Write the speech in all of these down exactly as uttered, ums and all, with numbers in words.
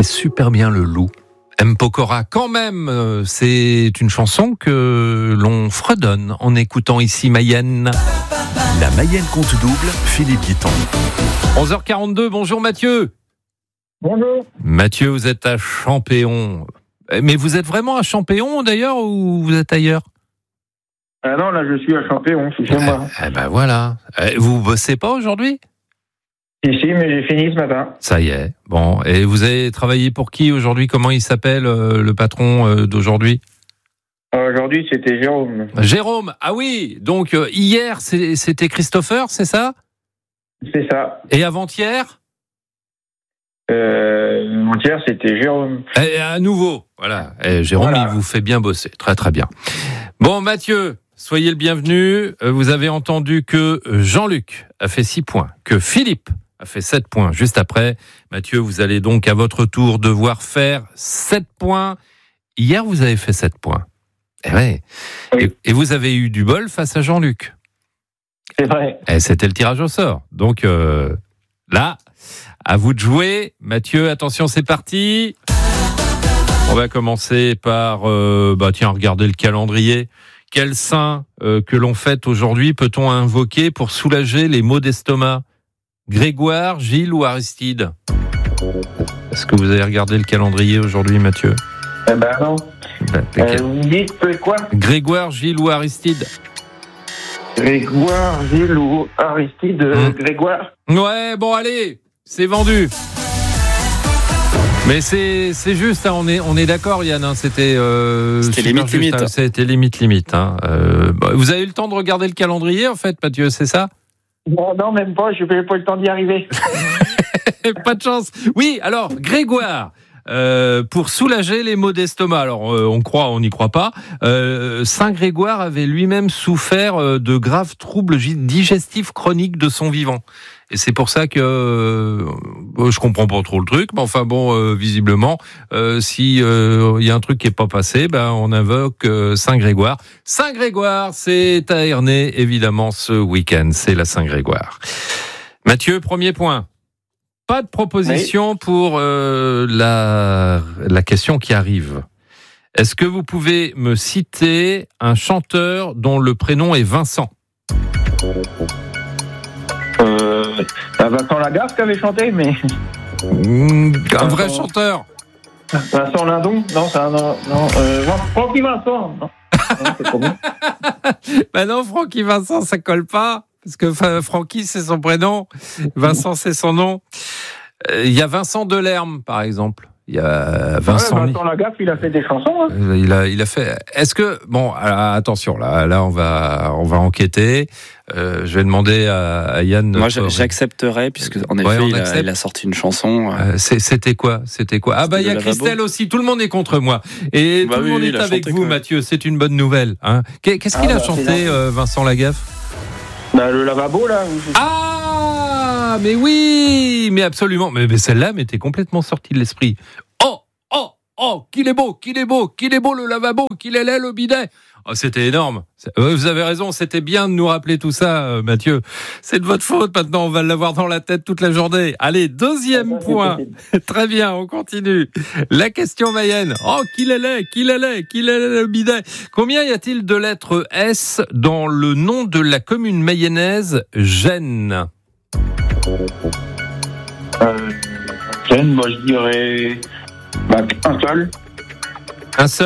fait super bien le loup. M. Pokora, quand même, euh, c'est une chanson que l'on fredonne en écoutant ici Mayenne. La Mayenne compte double, Philippe Guiton. onze heures quarante-deux, bonjour Mathieu. Bonjour. Mathieu, vous êtes à Champéon. Mais vous êtes vraiment à Champéon d'ailleurs ou vous êtes ailleurs ? Ah non, là je suis à Champéon, je suis chez moi. Eh ben voilà. Vous bossez pas aujourd'hui ? Si, si, mais j'ai fini ce matin. Ça y est. Bon, et vous avez travaillé pour qui aujourd'hui ? Comment il s'appelle euh, le patron euh, d'aujourd'hui ? Aujourd'hui, c'était Jérôme. Jérôme. Ah oui. Donc euh, hier, c'est, c'était Christopher, c'est ça ? C'est ça. Et avant-hier ? Euh, avant-hier, c'était Jérôme. Et à nouveau. Voilà. Et Jérôme, Voilà. il vous fait bien bosser. Très très bien. Bon, Mathieu, soyez le bienvenu. Vous avez entendu que Jean-Luc a fait six points, que Philippe a fait sept points. Juste après, Mathieu, vous allez donc à votre tour devoir faire sept points. Hier, vous avez fait sept points. Eh ouais. Oui. Et, et vous avez eu du bol face à Jean-Luc. C'est vrai. Et c'était le tirage au sort. Donc euh, là, à vous de jouer. Mathieu, attention, c'est parti. On va commencer par, euh, bah tiens, regardez le calendrier. Quel saint euh, que l'on fête aujourd'hui peut-on invoquer pour soulager les maux d'estomac ? Grégoire, Gilles ou Aristide ? Est-ce que vous avez regardé le calendrier aujourd'hui, Mathieu ? Eh ben non. Ben, Euh, vous me dites euh, quoi ? Grégoire, Gilles ou Aristide ? Grégoire, Gilles ou Aristide euh, Hum. Grégoire ? Ouais, bon, allez, c'est vendu. Mais c'est, c'est juste, hein, on est, on est d'accord, Yann. Hein, c'était euh, C'était super limite, juste, limite. hein, c'était limite, limite. Hein, euh, bah, vous avez eu le temps de regarder le calendrier, en fait, Mathieu, c'est ça ? Non, non, même pas, je n'ai pas eu le temps d'y arriver. Pas de chance. Oui, alors, Grégoire, euh, pour soulager les maux d'estomac, alors euh, on croit, on n'y croit pas, euh, Saint Grégoire avait lui-même souffert euh, de graves troubles digestifs chroniques de son vivant. Et c'est pour ça que euh, je comprends pas trop le truc, mais enfin bon, euh, visiblement, euh, si il euh, y a un truc qui est pas passé, ben on invoque euh, Saint Grégoire. Saint Grégoire, c'est à Ernée, évidemment, ce week-end, c'est la Saint Grégoire. Mathieu, premier point. Pas de proposition oui. pour euh, la la question qui arrive. Est-ce que vous pouvez me citer un chanteur dont le prénom est Vincent ? Euh, Vincent Lagaffe qui avait chanté, mais... Mmh, un Vincent... vrai chanteur. Vincent Lindon ? Non, c'est un... Non, non euh, Francky Vincent non. Non, c'est trop bon. Bah non, Francky Vincent, ça colle pas. Parce que enfin, Francky, c'est son prénom. Vincent, c'est son nom. Il euh, y a Vincent Delerme, par exemple. Il y a Vincent... Ouais, Vincent Lagaffe, il a fait des chansons. Hein. Il a, il a fait... Est-ce que... Bon, attention, là, là on, va, on va enquêter. Euh, je vais demander à, à Yann... Moi, notre... j'accepterais, puisque en effet, ouais, il, a, il a sorti une chanson. Euh, c'était quoi C'était quoi Ah bah, il y a Christelle aussi. Tout le monde est contre moi. Et bah tout oui, le monde oui, est avec vous, Mathieu. C'est une bonne nouvelle. Hein. Qu'est-ce qu'il ah, a bah, chanté, euh, Vincent Lagaffe ? Bah, le lavabo, là. Ah, mais oui, mais absolument. Mais, mais celle-là m'était complètement sortie de l'esprit. Oh, oh, oh, qu'il est beau, qu'il est beau, qu'il est beau le lavabo, qu'il est laid le bidet. Oh, c'était énorme. Vous avez raison, c'était bien de nous rappeler tout ça, Mathieu. C'est de votre faute, maintenant on va l'avoir dans la tête toute la journée. Allez, deuxième point. Très bien, on continue. La question Mayenne. Oh, qu'il est laid, qu'il est laid, qu'il est laid le bidet. Combien y a-t-il de lettres S dans le nom de la commune mayonnaise Gênes ? euh, Gênes, moi je dirais bah, un seul. Un seul ?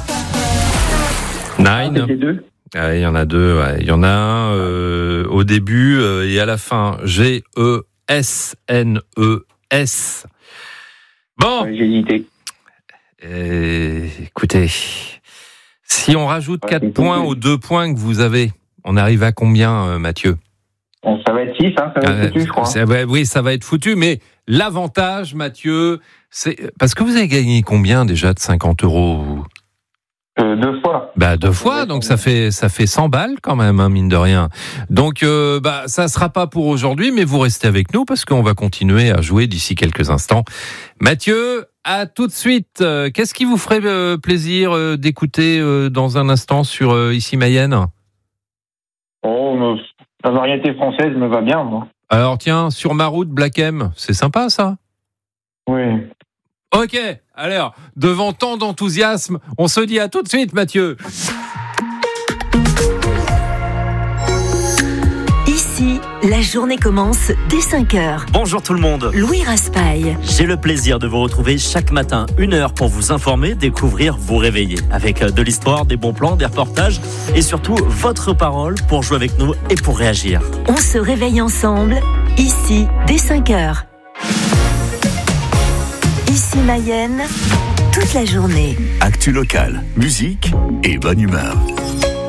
Nine. Ah, deux. Ah, il y en a deux. Ouais. Il y en a un euh, au début euh, et à la fin. G E S N E S. Bon. Ouais, j'ai hésité. Euh, écoutez, si on rajoute ouais, quatre points aux deux points que vous avez, on arrive à combien, euh, Mathieu ? Bon, ça va être six, hein, ça va être euh, foutu, je crois. Ouais, oui, ça va être foutu, mais l'avantage, Mathieu, c'est... Parce que vous avez gagné combien déjà de cinquante euros ? Euh, deux fois. Bah deux fois, donc ça fait ça fait cent balles quand même, hein, mine de rien. Donc euh, bah ça sera pas pour aujourd'hui, mais vous restez avec nous parce qu'on va continuer à jouer d'ici quelques instants. Mathieu, à tout de suite. Euh, qu'est-ce qui vous ferait euh, plaisir euh, d'écouter euh, dans un instant sur euh, Ici Mayenne ? Oh, la variété française me va bien, moi. Alors tiens, Sur ma route, Black M, c'est sympa ça ? Oui. Ok, alors, devant tant d'enthousiasme, on se dit à tout de suite, Mathieu. Ici, la journée commence dès cinq heures. Bonjour tout le monde. Louis Raspail. J'ai le plaisir de vous retrouver chaque matin, une heure pour vous informer, découvrir, vous réveiller. Avec de l'histoire, des bons plans, des reportages et surtout votre parole pour jouer avec nous et pour réagir. On se réveille ensemble, ici, dès cinq heures. Ici Mayenne, toute la journée. Actu locale, musique et bonne humeur.